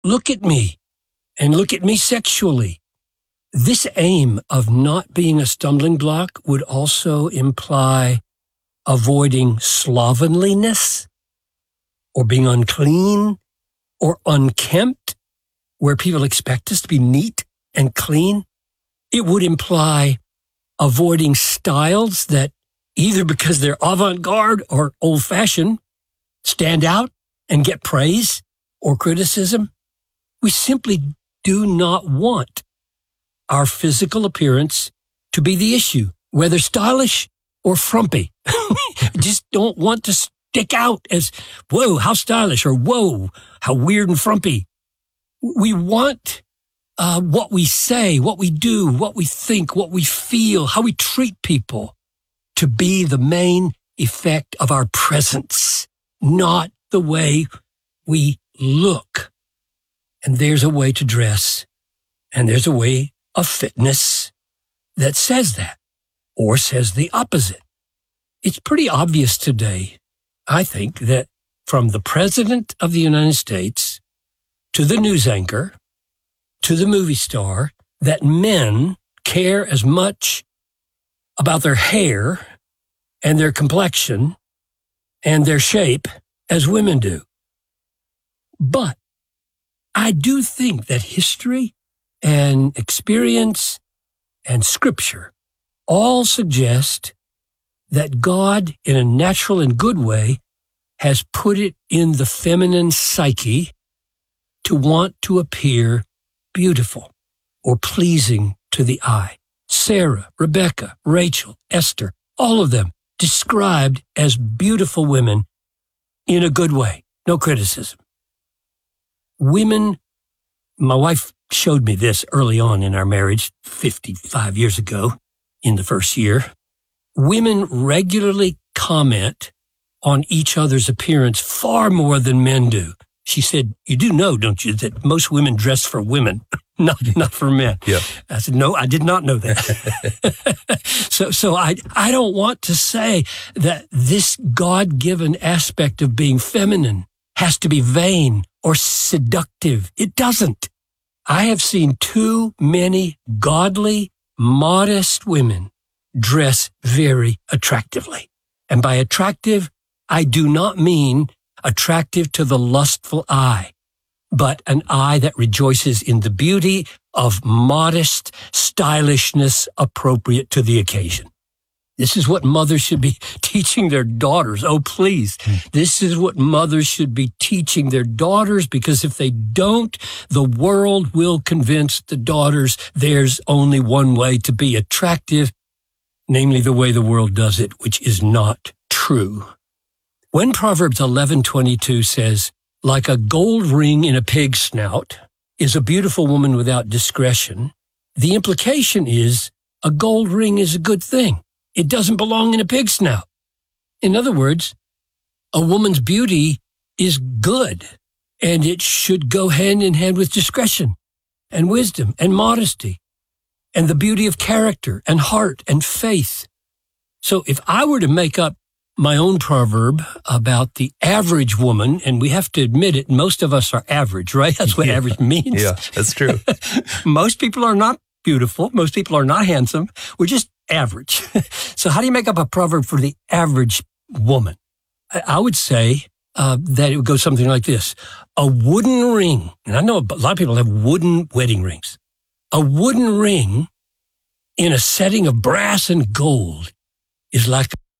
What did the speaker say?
look at me and look at me sexually. This aim of not being a stumbling block would also imply avoiding slovenliness or being unclean or unkempt, where people expect us to be neat and clean. It would imply avoiding styles that, either because they're avant-garde or old-fashioned, stand out and get praise or criticism. We simply do not want our physical appearance to be the issue, whether stylish or frumpy. Just don't want to stick out as, whoa, how stylish, or whoa, how weird and frumpy. We want what we say, what we do, what we think, what we feel, how we treat people to be the main effect of our presence, not the way we look. And there's a way to dress, and there's a way of fitness that says that, or says the opposite. It's pretty obvious today, I think, that from the President of the United States to the news anchor to the movie star, that men care as much about their hair and their complexion and their shape as women do. But I do think that history and experience and scripture all suggest that God, in a natural and good way, has put it in the feminine psyche to want to appear beautiful or pleasing to the eye. Sarah, Rebecca, Rachel, Esther, all of them described as beautiful women in a good way. No criticism. Women, my wife showed me this early on in our marriage, 55 years ago, in the first year. Women regularly comment on each other's appearance far more than men do. She said, you do know, don't you, that most women dress for women, not for men. Yeah. I said, no, I did not know that. So I don't want to say that this God-given aspect of being feminine has to be vain or seductive. It doesn't. I have seen too many godly, modest women dress very attractively. And by attractive, I do not mean attractive to the lustful eye, but an eye that rejoices in the beauty of modest stylishness appropriate to the occasion. This is what mothers should be teaching their daughters. Oh, please. This is what mothers should be teaching their daughters, because if they don't, the world will convince the daughters there's only one way to be attractive, namely the way the world does it, which is not true. When Proverbs 11:22 says, like a gold ring in a pig's snout is a beautiful woman without discretion, the implication is a gold ring is a good thing. It doesn't belong in a pig's snout. In other words, a woman's beauty is good, and it should go hand in hand with discretion and wisdom and modesty and the beauty of character and heart and faith. So if I were to make up my own proverb about the average woman, and we have to admit it, most of us are average, right? That's what average means. Yeah, that's true. Most people are not beautiful. Most people are not handsome. We're just average. So how do you make up a proverb for the average woman? I would say that it would go something like this. A wooden ring, and I know a lot of people have wooden wedding rings. A wooden ring in a setting of brass and gold is like